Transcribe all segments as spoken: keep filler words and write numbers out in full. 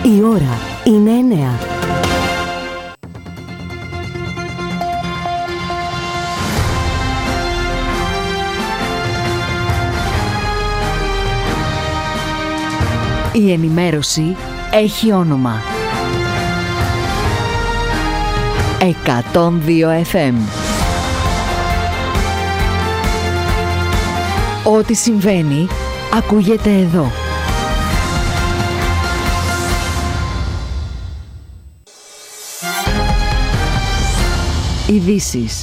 Η ώρα είναι εννέα. Η ενημέρωση έχει όνομα. εκατόν δύο εφ εμ. Ό,τι συμβαίνει, ακούγεται εδώ. Ειδήσεις.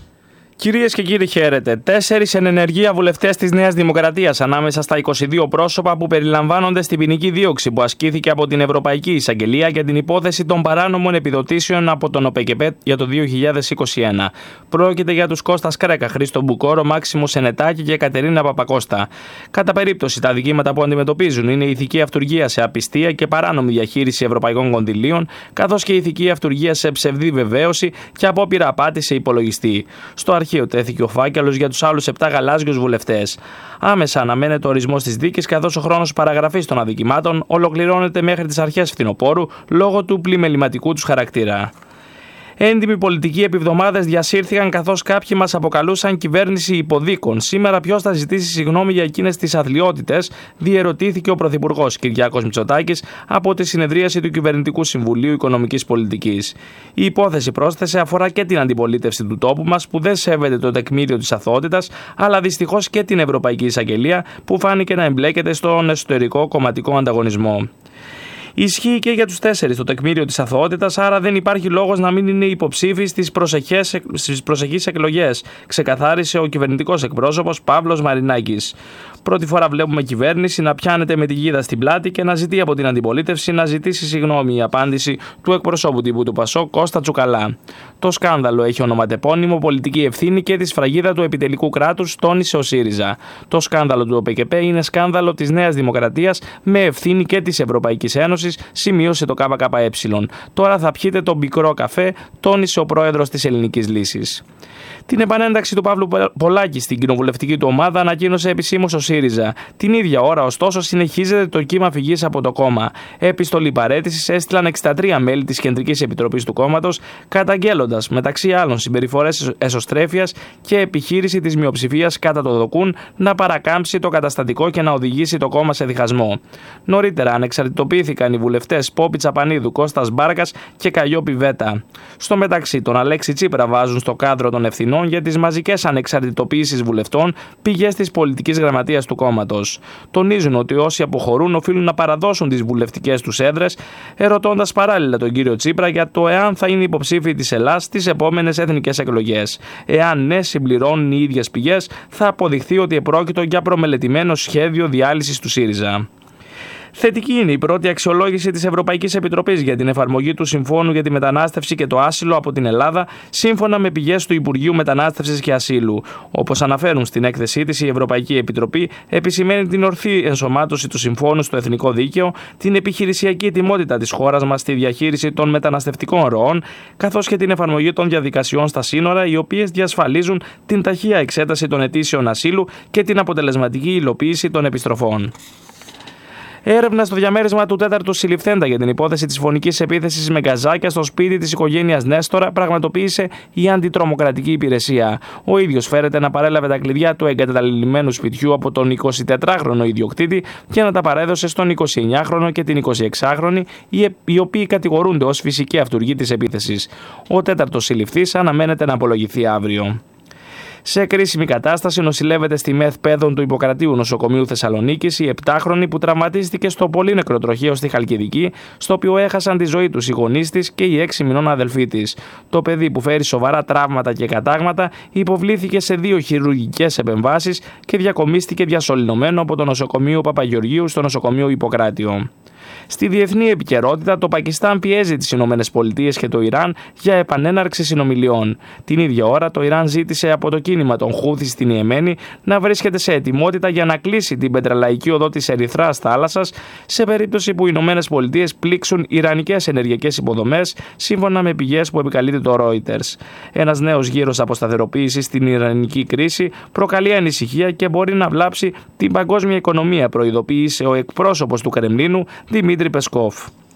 Κυρίες και κύριοι, χαίρετε. Τέσσερις εν ενεργεία βουλευτές της Νέας Δημοκρατίας ανάμεσα στα είκοσι δύο πρόσωπα που περιλαμβάνονται στην ποινική δίωξη που ασκήθηκε από την Ευρωπαϊκή Εισαγγελία για την υπόθεση των παράνομων επιδοτήσεων από τον ΟΠΕΚΕΠΕ για το δύο χιλιάδες είκοσι ένα. Πρόκειται για τους Κώστας Κρέκα, Χρήστο Μπουκόρο, Μάξιμο Σενετάκη και Κατερίνα Παπακώστα. Κατά περίπτωση, τα δικήματα που αντιμετωπίζουν είναι η ηθική αυτουργία σε απιστία και παράνομη διαχείριση ευρωπαϊκών κονδυλίων, καθώς και η ηθική αυτουργία σε ψευδή βεβαίωση και απόπειρα απάτη σε υπολογιστή. Στο αρχείο τέθηκε ο φάκελος για τους άλλους επτά γαλάζιους βουλευτές. Άμεσα αναμένεται ο ορισμός της δίκης, καθώς ο χρόνος παραγραφής των αδικημάτων ολοκληρώνεται μέχρι τις αρχές φθινοπόρου λόγω του πλημεληματικού τους χαρακτήρα. Έντιμοι πολιτικοί επί εβδομάδες διασύρθηκαν, καθώς κάποιοι μας αποκαλούσαν κυβέρνηση υποδίκων. Σήμερα ποιος θα ζητήσει συγγνώμη για εκείνες τις αθλιότητες, διερωτήθηκε ο Πρωθυπουργός Κυριάκος Μητσοτάκης από τη συνεδρίαση του Κυβερνητικού Συμβουλίου Οικονομικής Πολιτικής. Η υπόθεση, πρόσθεσε, αφορά και την αντιπολίτευση του τόπου μας που δεν σέβεται το τεκμήριο της αθωότητας, αλλά δυστυχώς και την Ευρωπαϊκή Εισαγγελία που φάνηκε να εμπλέκεται στον εσωτερικό κομματικό ανταγωνισμό. Ισχύει και για τους τέσσερις το τεκμήριο της αθωότητας, άρα δεν υπάρχει λόγος να μην είναι υποψήφοι στις προσεχείς εκλογές, ξεκαθάρισε ο κυβερνητικός εκπρόσωπος Παύλος Μαρινάκης. Πρώτη φορά βλέπουμε κυβέρνηση να πιάνεται με τη γίδα στην πλάτη και να ζητεί από την αντιπολίτευση να ζητήσει συγγνώμη, η απάντηση του εκπροσώπου τύπου του Πασόκ Κώστα Τσουκαλά. Το σκάνδαλο έχει ονοματεπώνυμο πολιτική ευθύνη και τη σφραγίδα του επιτελικού κράτους, τόνισε ο ΣΥΡΙΖΑ. Το σκάνδαλο του ΟΠΕΚΕΠΕ είναι σκάνδαλο της Νέας Δημοκρατίας με ευθύνη και της Ευρωπαϊκής Ένωσης, σημείωσε το ΚΚΕ. Τώρα θα πιείτε τον πικρό καφέ, τόνισε ο πρόεδρος της Ελληνικής Λύσης. Την επανένταξη του Παύλου Πολάκη στην κοινοβουλευτική του ομάδα ανακοίνωσε επισήμως ο ΣΥΡΙΖΑ. Την ίδια ώρα, ωστόσο, συνεχίζεται το κύμα φυγής από το κόμμα. Επιστολή παραίτησης έστειλαν εξήντα τρία μέλη της Κεντρικής Επιτροπής του κόμματος, καταγγέλλοντας μεταξύ άλλων συμπεριφορές εσωστρέφειας και επιχείρηση της μειοψηφίας κατά το δοκούν να παρακάμψει το καταστατικό και να οδηγήσει το κόμμα σε διχασμό. Νωρίτερα ανεξαρτητοποιήθηκαν οι βουλευτές Πόπη Τσαπανίδου, Κώστας Μπάρκας και Καλλιόπη Βέτα. Στο μεταξύ, τον Αλέξη Τσίπρα βάζουν στο κάδρο των ευθυνών για τις μαζικές ανεξαρτητοποιήσεις βουλευτών πηγές της πολιτικής γραμματείας του κόμματος. Τονίζουν ότι όσοι αποχωρούν οφείλουν να παραδώσουν τις βουλευτικές τους έδρες, ερωτώντας παράλληλα τον κύριο Τσίπρα για το εάν θα είναι υποψήφιοι της Ελλάδας στις επόμενες εθνικές εκλογές. Εάν ναι, συμπληρώνουν οι ίδιες πηγές, θα αποδειχθεί ότι επρόκειτο για προμελετημένο σχέδιο διάλυσης του ΣΥΡΙΖΑ. Θετική είναι η πρώτη αξιολόγηση της Ευρωπαϊκής Επιτροπής για την εφαρμογή του Συμφώνου για τη Μετανάστευση και το Άσυλο από την Ελλάδα, σύμφωνα με πηγές του Υπουργείου Μετανάστευσης και Ασύλου. Όπως αναφέρουν στην έκθεσή της, η Ευρωπαϊκή Επιτροπή επισημαίνει την ορθή ενσωμάτωση του Συμφώνου στο εθνικό δίκαιο, την επιχειρησιακή ετοιμότητα της χώρας μας στη διαχείριση των μεταναστευτικών ροών, καθώς και την εφαρμογή των διαδικασιών στα σύνορα, οι οποίες διασφαλίζουν την ταχεία εξέταση των αιτήσεων ασύλου και την αποτελεσματική υλοποίηση των επιστροφών. Έρευνα στο διαμέρισμα του τέταρτου συλληφθέντα για την υπόθεση της φωνικής επίθεσης με γκαζάκια στο σπίτι της οικογένειας Νέστορα πραγματοποίησε η Αντιτρομοκρατική Υπηρεσία. Ο ίδιος φέρεται να παρέλαβε τα κλειδιά του εγκαταλειμμένου σπιτιού από τον εικοσιτετράχρονο ιδιοκτήτη και να τα παρέδωσε στον εικοσιεννιάχρονο και την εικοσιεξάχρονη, οι οποίοι κατηγορούνται ως φυσική αυτουργοί της επίθεσης. Ο τέταρτος συλληφθής αναμένεται να απολογηθεί αύριο. Σε κρίσιμη κατάσταση νοσηλεύεται στη ΜΕΘ Παιδών του Ιπποκρατίου Νοσοκομείου Θεσσαλονίκης η επτάχρονη που τραυματίστηκε στο πολύ νεκροτροχείο στη Χαλκιδική, στο οποίο έχασαν τη ζωή τους οι γονείς της και η έξι μηνών αδελφή της. Το παιδί, που φέρει σοβαρά τραύματα και κατάγματα, υποβλήθηκε σε δύο χειρουργικές επεμβάσεις και διακομίστηκε διασωληνωμένο από το νοσοκομείο Παπαγεωργίου στο νοσοκομείο Ιπποκράτιο. Στη διεθνή επικαιρότητα, το Πακιστάν πιέζει τις Ηνωμένες Πολιτείες και το Ιράν για επανέναρξη συνομιλιών. Την ίδια ώρα, το Ιράν ζήτησε από το κίνημα των Χούθι στην Ιεμένη να βρίσκεται σε ετοιμότητα για να κλείσει την πετρελαϊκή οδό της Ερυθράς θάλασσας σε περίπτωση που οι Ηνωμένες Πολιτείες πλήξουν ιρανικές ενεργειακές υποδομές, σύμφωνα με πηγές που επικαλείται το Reuters. Ένας νέος γύρος αποσταθεροποίησης στην ιρανική κρίση προκαλεί ανησυχία και μπορεί να βλάψει την παγκόσμια οικονομία, προειδοποίησε ο εκπρόσωπος του Κρεμλίνου Δημήτρη Πεσκόφ.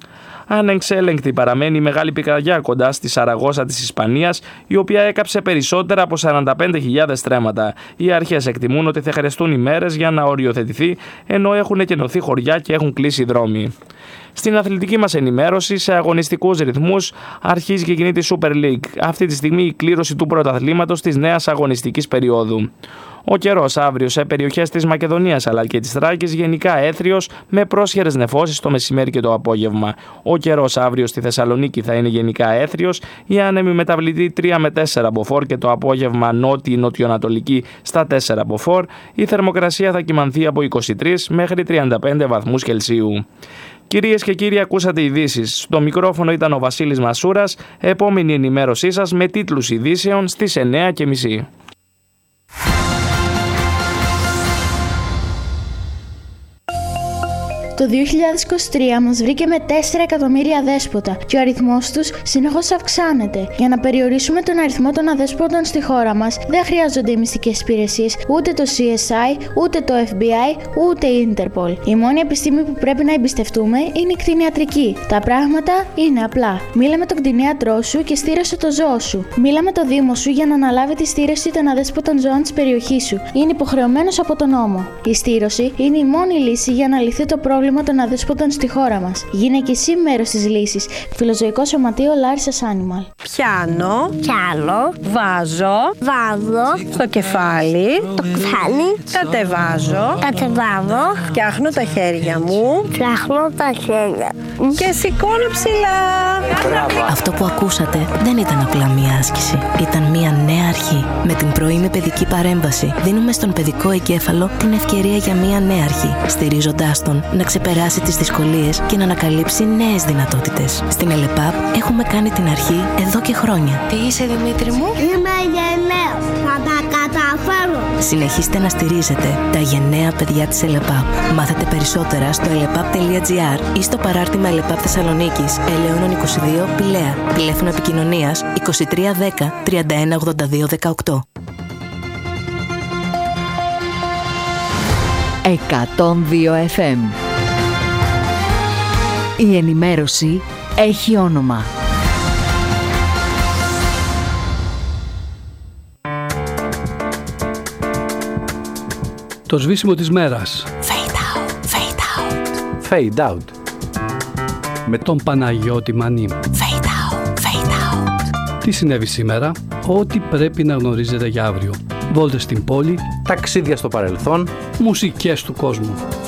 Ανεξέλεγκτη παραμένει η μεγάλη πυρκαγιά κοντά στη Σαραγώσα της Ισπανίας, η οποία έκαψε περισσότερα από σαράντα πέντε χιλιάδες στρέμματα. Οι αρχές εκτιμούν ότι θα χρειαστούν ημέρες για να οριοθετηθεί, ενώ έχουν εκενωθεί χωριά και έχουν κλείσει δρόμοι. Στην αθλητική μας ενημέρωση, σε αγωνιστικούς ρυθμούς, αρχίζει και κινείται η Super League. Αυτή τη στιγμή η κλήρωση του πρωταθλήματος της νέας αγωνιστικής περίοδου. Ο καιρός αύριο σε περιοχές της Μακεδονίας αλλά και της Θράκης γενικά έθριος με πρόσχερες νεφώσεις το μεσημέρι και το απόγευμα. Ο καιρός αύριο στη Θεσσαλονίκη θα είναι γενικά έθριος, η άνεμη μεταβλητή τρία με τέσσερα μποφόρ και το απόγευμα νότιο-νοτιοανατολική στα τέσσερα μποφόρ. Η θερμοκρασία θα κυμανθεί από είκοσι τρεις μέχρι τριάντα πέντε βαθμούς Κελσίου. Κυρίες και κύριοι, ακούσατε ειδήσεις. Στο μικρόφωνο ήταν ο Βασίλης Μασούρας. Επόμενη ενημέρωσή σας με τίτλους ειδήσεων στις εννιά και μισή. Το δύο χιλιάδες είκοσι τρία μας βρήκε με τέσσερα εκατομμύρια αδέσποτα και ο αριθμός τους συνεχώς αυξάνεται. Για να περιορίσουμε τον αριθμό των αδέσποτων στη χώρα μας, δεν χρειάζονται οι μυστικές υπηρεσίες, ούτε το σι ες άι, ούτε το εφ μπι άι, ούτε η Interpol. Η μόνη επιστήμη που πρέπει να εμπιστευτούμε είναι η κτηνιατρική. Τα πράγματα είναι απλά. Μίλα με τον κτηνίατρό σου και στήρωσε το ζώο σου. Μίλα με το δήμο σου για να αναλάβει τη στήρωση των αδέσποτων ζώων της περιοχής σου. Είναι υποχρεωμένος από τον νόμο. Η στήρωση είναι η μόνη λύση για να λυθεί το πρόβλημα των αδέσποτων στη χώρα μας. Γίνε και εσύ μέρος της λύσης. Φιλοζωικό Σωματείο Λάρισας Animal. Πιάνω. Πιάνω. Βάζω. Βάζω. Στο κεφάλι. Το κεφάλι. Κατεβάζω. Κατεβάζω. Φτιάχνω τα χέρια μου. Φτιάχνω τα χέρια. Και σηκώνω ψηλά. Αυτό που ακούσατε δεν ήταν απλά μία άσκηση. Ήταν μία νέα αρχή. Με την πρωινή παιδική παρέμβαση δίνουμε στον παιδικό εγκέφαλο την ευκαιρία για μία νέα αρχή, στηρίζοντάς τον να ξεπεράσει τις δυσκολίες και να ανακαλύψει νέες δυνατότητες. Στην ΕΛΕΠΑΠ έχουμε κάνει την αρχή εδώ και χρόνια. Τι είσαι, Δημήτρη μου? Είμαι γενναίος. Θα τα καταφέρω. Συνεχίστε να στηρίζετε τα γενναία παιδιά της ΕΛΕΠΑΠ. Μάθετε περισσότερα στο ελεπαπ τελεία τζι άρ ή στο παράρτημα ΕΛΕΠΑΠ Θεσσαλονίκης, Ελαιώνων είκοσι δύο, Πηλαία. Τηλέφωνο επικοινωνίας είκοσι τρία δέκα τριάντα ένα ογδόντα δύο δεκαοκτώ. εκατόν δύο εφ εμ. Η ενημέρωση έχει όνομα. Το σβήσιμο της μέρας. Fade out, fade out. Fade out. Με τον Παναγιώτη Μανή. Fade out, fade out. Τι συνέβη σήμερα? Ό,τι πρέπει να γνωρίζετε για αύριο. Βόλτες στην πόλη. Ταξίδια στο παρελθόν. Μουσικές του κόσμου.